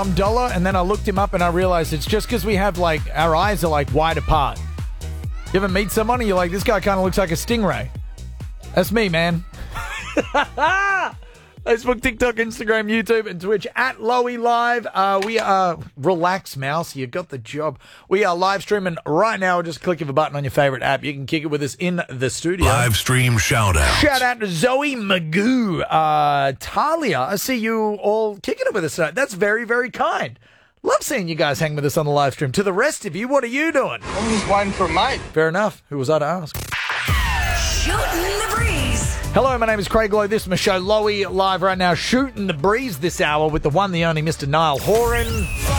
dollar, and then I looked him up and I realized it's just because we have, like, our eyes are, like, wide apart. You ever meet someone and you're like, this guy kind of looks like a stingray? That's me, man. Facebook, TikTok, Instagram, YouTube, and Twitch at Lowy Live. We are... Relax, mouse. You got the job. We are live streaming right now. Just click of a button on your favorite app. You can kick it with us in the studio. Live stream shout out. Shout out to Zoe Magoo. Talia, I see you all kicking it with us tonight. That's very, very kind. Love seeing you guys hang with us on the live stream. To the rest of you, what are you doing? I'm just waiting for a mate. Fair enough. Who was I to ask? Shooting the breeze. Hello, my name is Craig Lowe. This is my show, Lowy Live, right now, shooting the breeze this hour with the one, the only Mr. Niall Horan.